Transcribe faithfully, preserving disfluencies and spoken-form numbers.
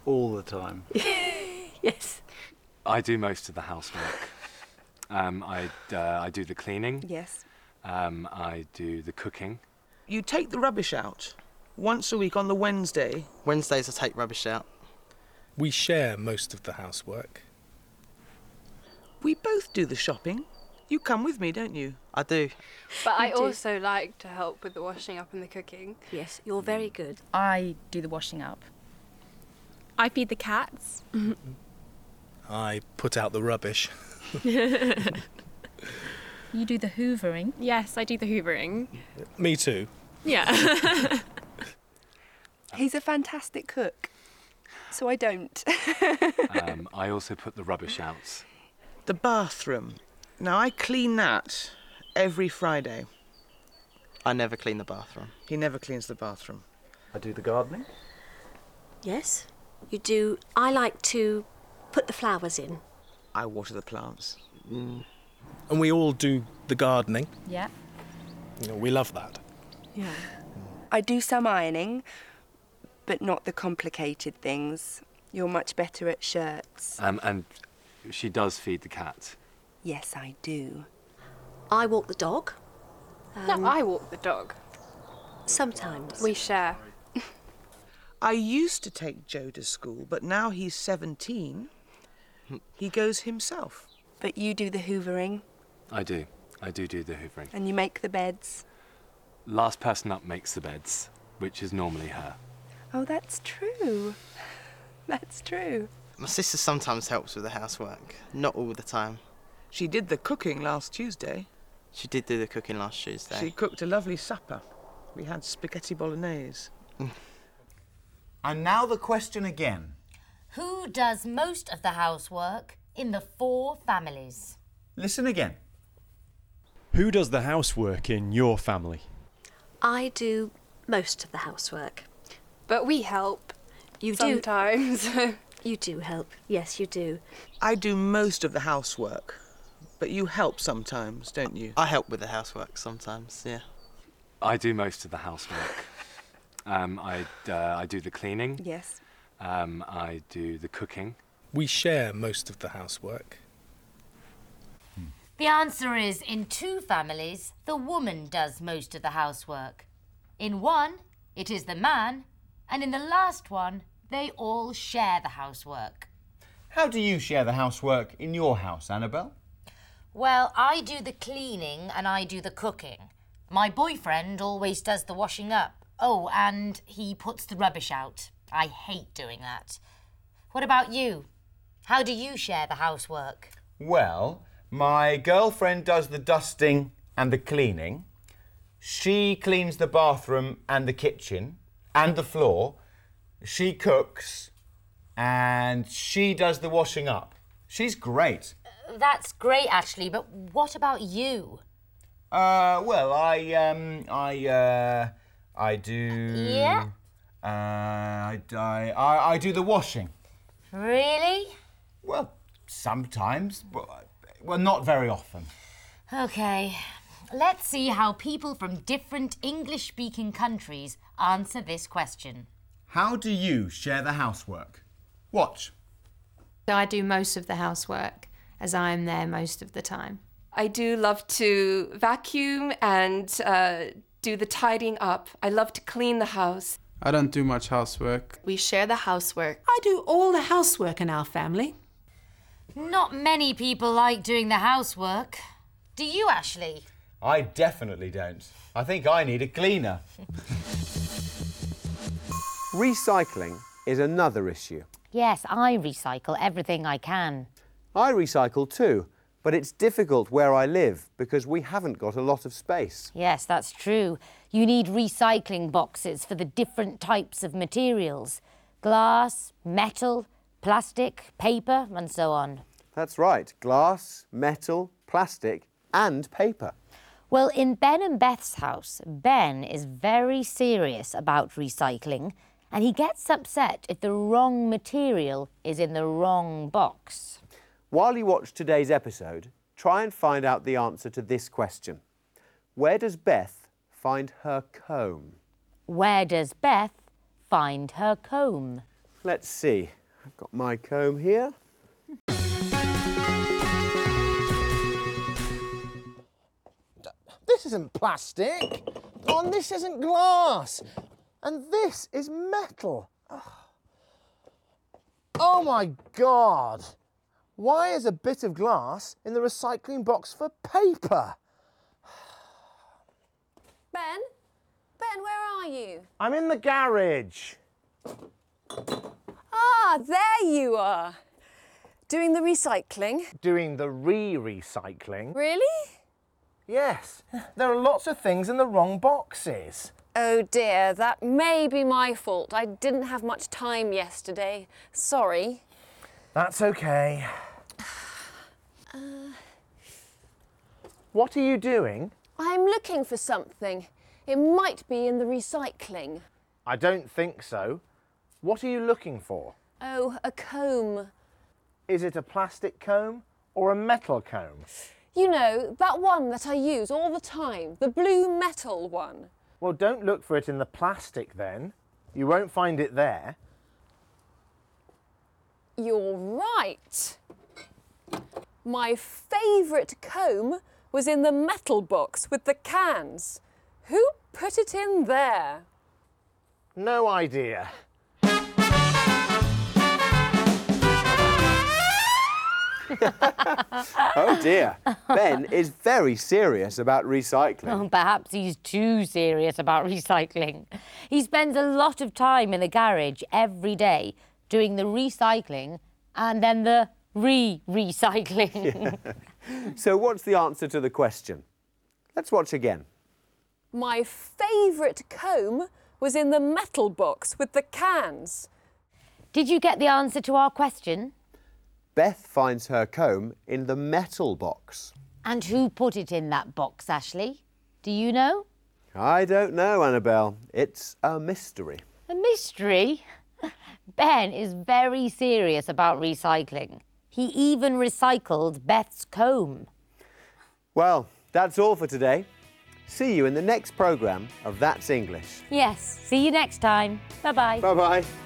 all the time. Yes. I do most of the housework. um, I, uh, I do the cleaning. Yes. Um, I do the cooking. You take the rubbish out once a week on the Wednesday. Wednesdays I take rubbish out. We share most of the housework. We both do the shopping. You come with me, don't you? I do. But I You do. also like to help with the washing up and the cooking. Yes, you're very good. I do the washing up. I feed the cats. I put out the rubbish. You do the hoovering. Yes, I do the hoovering. Me too. Yeah. He's a fantastic cook, so I don't. um, I also put the rubbish out. The bathroom. Now, I clean that every Friday. I never clean the bathroom. He never cleans the bathroom. I do the gardening. Yes, you do. I like to put the flowers in. I water the plants. Mm. And we all do the gardening. Yeah. You know, we love that. Yeah. I do some ironing, but not the complicated things. You're much better at shirts. Um, and she does feed the cat. Yes, I do. I walk the dog. No, I walk the dog. Sometimes. We share. I used to take Joe to school, but now he's seventeen. He goes himself. But you do the hoovering. I do. I do do the hoovering. And you make the beds. Last person up makes the beds, which is normally her. Oh, that's true. That's true. My sister sometimes helps with the housework. Not all the time. She did the cooking last Tuesday. She did do the cooking last Tuesday. She cooked a lovely supper. We had spaghetti bolognese. And now the question again. Who does most of the housework in the four families? Listen again. Who does the housework in your family? I do most of the housework. But we help. You sometimes. do. Sometimes. You do help. Yes, you do. I do most of the housework, but you help sometimes, don't you? I help with the housework sometimes, yeah. I do most of the housework. um, I, uh, I do the cleaning. Yes. Um, I do the cooking. We share most of the housework. The answer is, in two families, the woman does most of the housework. In one, it is the man, and in the last one, they all share the housework. How do you share the housework in your house, Annabelle? Well, I do the cleaning and I do the cooking. My boyfriend always does the washing up. Oh, and he puts the rubbish out. I hate doing that. What about you? How do you share the housework? Well, my girlfriend does the dusting and the cleaning. She cleans the bathroom and the kitchen and the floor. She cooks and she does the washing up. She's great. That's great, actually, but what about you? Uh, well, I, um, I, uh, I do... Yeah? Uh, I, I, I, I do the washing. Really? Well, sometimes, but, well, not very often. OK. Let's see how people from different English-speaking countries answer this question. How do you share the housework? Watch. I do most of the housework, as I'm there most of the time. I do love to vacuum and uh, do the tidying up. I love to clean the house. I don't do much housework. We share the housework. I do all the housework in our family. Not many people like doing the housework. Do you, Ashley? I definitely don't. I think I need a cleaner. Recycling is another issue. Yes, I recycle everything I can. I recycle too, but it's difficult where I live because we haven't got a lot of space. Yes, that's true. You need recycling boxes for the different types of materials. Glass, metal, plastic, paper, and so on. That's right. Glass, metal, plastic, and paper. Well, in Ben and Beth's house, Ben is very serious about recycling, and he gets upset if the wrong material is in the wrong box. While you watch today's episode, try and find out the answer to this question. Where does Beth find her comb? Where does Beth find her comb? Let's see. I've got my comb here. This isn't plastic. Oh, and this isn't glass. And this is metal. Oh my God. Why is a bit of glass in the recycling box for paper? Ben? Ben, where are you? I'm in the garage. Ah, there you are. Doing the recycling. Doing the re-recycling. Really? Yes. There are lots of things in the wrong boxes. Oh dear, that may be my fault. I didn't have much time yesterday. Sorry. That's okay. Uh, What are you doing? I'm looking for something. It might be in the recycling. I don't think so. What are you looking for? Oh, a comb. Is it a plastic comb or a metal comb? You know, that one that I use all the time, the blue metal one. Well, don't look for it in the plastic then. You won't find it there. You're right. My favourite comb was in the metal box with the cans. Who put it in there? No idea. Oh dear. Ben is very serious about recycling. Oh, perhaps he's too serious about recycling. He spends a lot of time in the garage every day doing the recycling and then the re-recycling. So what's the answer to the question? Let's watch again. My favourite comb was in the metal box with the cans. Did you get the answer to our question? Beth finds her comb in the metal box. And who put it in that box, Ashley? Do you know? I don't know, Annabelle. It's a mystery. A mystery? Ben is very serious about recycling. He even recycled Beth's comb. Well, that's all for today. See you in the next programme of That's English. Yes, see you next time. Bye-bye. Bye-bye.